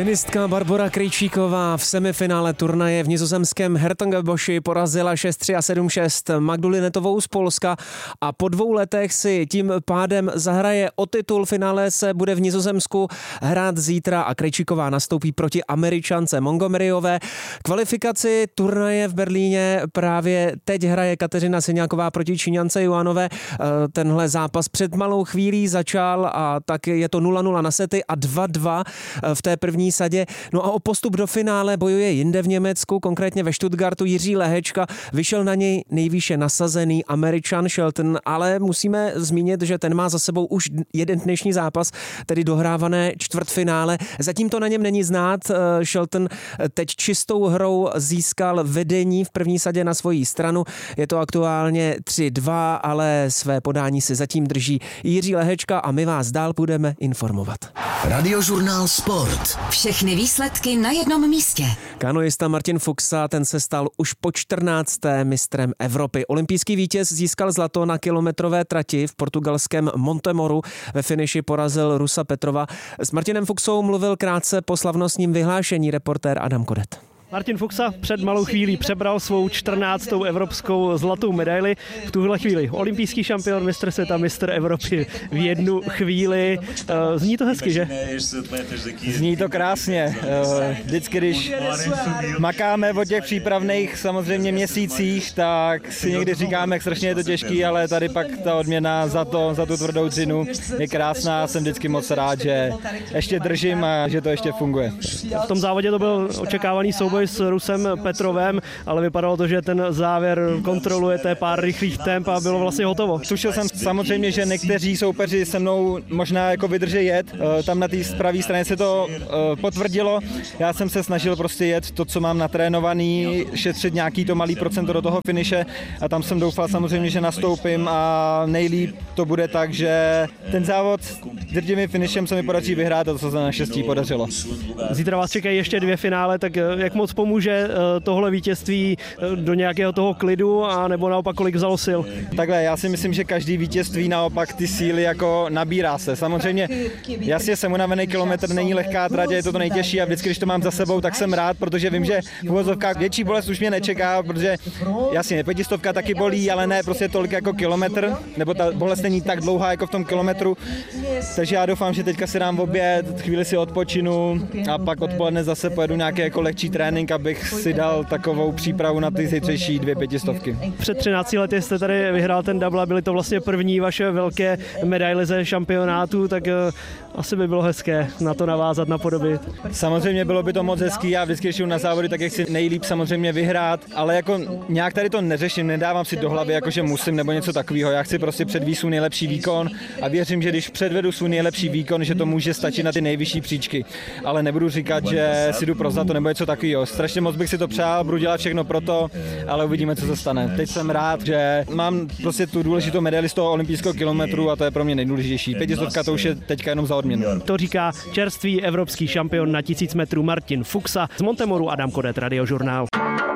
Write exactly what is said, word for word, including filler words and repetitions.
Tenistka Barbora Krejčíková v semifinále turnaje v nizozemském Hertogenboši porazila šest tři a sedm šest Magdu Linetovou z Polska a po dvou letech si tím pádem zahraje o titul. Finále se bude v Nizozemsku hrát zítra a Krejčíková nastoupí proti Američance Montgomeryové. Kvalifikaci turnaje v Berlíně právě teď hraje Kateřina Syňáková proti Číňance Juanové. Tenhle zápas před malou chvílí začal a tak je to nula nula na sety a dva dva v té první sadě. No a o postup do finále bojuje jinde v Německu, konkrétně ve Stuttgartu Jiří Lehečka. Vyšel na něj nejvýše nasazený Američan Shelton, ale musíme zmínit, že ten má za sebou už jeden dnešní zápas, tedy dohrávané čtvrtfinále. Zatím to na něm není znát. Shelton teď čistou hrou získal vedení v první sadě na svoji stranu. Je to aktuálně tři dva, ale své podání si zatím drží Jiří Lehečka a my vás dál budeme informovat. Radiožurnál Sport. Všechny výsledky na jednom místě. Kanoista Martin Fuxa, ten se stal už po čtrnácté mistrem Evropy. Olympijský vítěz získal zlato na kilometrové trati v portugalském Montemoru. Ve finiši porazil Rusa Petrova. S Martinem Fuxou mluvil krátce po slavnostním vyhlášení reportér Adam Kodet. Martin Fuxa před malou chvílí přebral svou čtrnáctou evropskou zlatou medaili. V tuhle chvíli olympijský šampion, mistr světa, mistr Evropy v jednu chvíli. Zní to hezky, že? Zní to krásně. Vždycky, když makáme o těch přípravných samozřejmě měsících, tak si někdy říkáme, jak strašně je to těžký, ale tady pak ta odměna za to, za tu tvrdou dřinu je krásná. Jsem vždycky moc rád, že ještě držím a že to ještě funguje. V tom závodě to byl očekávaný souboj s Rusem Petrovem, ale vypadalo to, že ten závěr kontrolujete pár rychlých temp a bylo vlastně hotovo. Tušil jsem samozřejmě, že někteří soupeři se mnou možná jako vydrží jet. Tam na té pravé straně se to potvrdilo. Já jsem se snažil prostě jet to, co mám natrénovaný, šetřit nějaký to malý procento do toho finiše a tam jsem doufal samozřejmě, že nastoupím a nejlíp to bude tak, že ten závod drtivým finišem se mi podaří vyhrát a to se naštěstí podařilo. Zítra vás čekají ještě dvě finále, tak jak moc pomůže tohle vítězství do nějakého toho klidu a nebo naopak kolik vzalo sil? Takhle, já si myslím, že každý vítězství naopak ty síly jako nabírá se. Samozřejmě, jasně jsem unavený, kilometr není lehká trať, je to to nejtěžší a vždycky, když to mám za sebou, tak jsem rád, protože vím, že v uvozovkách větší bolest už mě nečeká, protože jasně, pětistovka taky bolí, ale ne prostě tolik jako kilometr, nebo ta bolest není tak dlouhá jako v tom kilometru. Takže já doufám, že teďka si dám oběd, chvíli si odpočinu a pak odpoledne zase pojedu nějaký jako lehčí trénink, abych si dal takovou přípravu na ty zítřejší dvě pětistovky. Před třinácti lety jste tady vyhrál ten double, byly to vlastně první vaše velké medaile ze šampionátu, tak asi by bylo hezké na to navázat, napodobit. Samozřejmě bylo by to moc hezký, já vždycky, když jdu na závody, tak jak chci nejlíp samozřejmě vyhrát, ale jako nějak tady to neřeším, nedávám si do hlavy, jako že musím nebo něco takového. Já chci prostě předvést svůj nejlepší výkon a věřím, že když předvedu svůj nejlepší výkon, že to může stačit na ty nejvyšší příčky. Ale nebudu říkat, že si jdu pro zlato nebo něco takového. Strašně moc bych si to přál, budu dělat všechno pro to, ale uvidíme, co se stane. Teď jsem rád, že mám prostě tu důležitou medaili z toho olympijského kilometru a to je pro mě nejdůležitější. Pětistovka to už je teďka jenom za odměnu. To říká čerstvý evropský šampion na tisíc metrů Martin Fuxa. Z Montemoru Adam Kodet, Radiožurnál.